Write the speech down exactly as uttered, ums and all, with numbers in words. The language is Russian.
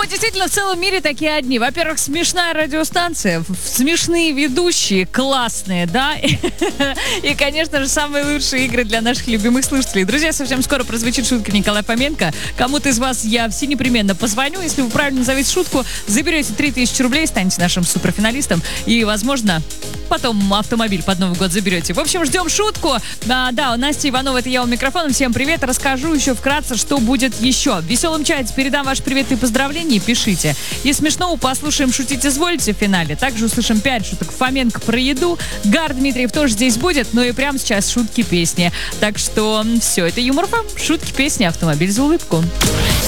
действительно, в целом мире такие одни. Во-первых, смешная радиостанция, смешные ведущие, классные, да? И, конечно же, самые лучшие игры для наших любимых слушателей. Друзья, совсем скоро прозвучит шутка Николая Фоменко. Кому-то из вас я все непременно позвоню. Если вы правильно назовете шутку, заберете три тысячи рублей, станете нашим суперфиналистом. И, возможно, потом автомобиль под Новый год заберете. В общем, ждем шутку. А, да, Настя Иванова, это я у микрофона. Всем привет. Расскажу еще вкратце, что будет еще. В веселом чате передам ваши приветы и поздравления. Пишите. Если смешно, послушаем «Шутить изволите» в финале. Также услышим пять шуток Фоменко про еду. Гар Дмитриев тоже здесь будет. Ну и прямо сейчас шутки, песни. Так что все, это Юмор ФМ. Шутки, песни, автомобиль за улыбку.